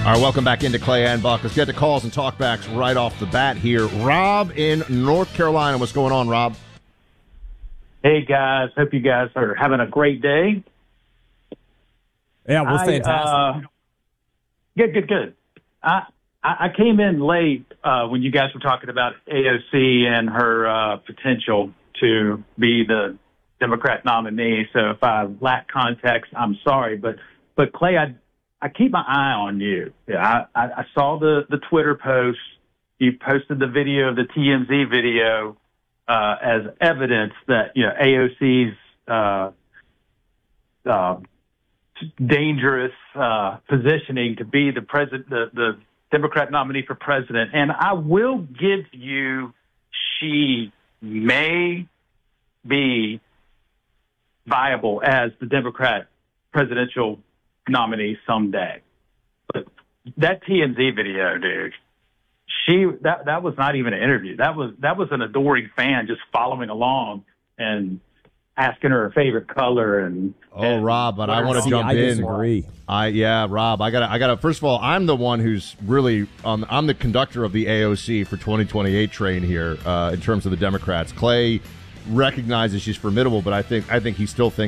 All right, welcome back into Clay and Buck. Let's get to calls and talkbacks right off the bat here. Rob in North Carolina. What's going on, Rob? Hey, guys. Hope you guys are having a great day. Yeah, we're fantastic. Good. I came in late when you guys were talking about AOC and her potential to be the Democrat nominee. So if I lack context, I'm sorry. But Clay, I keep my eye on you. Yeah, I saw the Twitter post. You posted the video of the TMZ video as evidence that AOC's dangerous positioning to be the Democrat nominee for president. And I will give you, she may be viable as the Democrat presidential nominee someday. But that TMZ video, dude, that was not even an interview. That was an adoring fan just following along and asking her favorite color and Rob, but I want to jump in. Disagree. Rob, I gotta. First of all, I'm the one who's really I'm the conductor of the AOC for 2028 train here in terms of the Democrats. Clay recognizes she's formidable, but I think he still thinks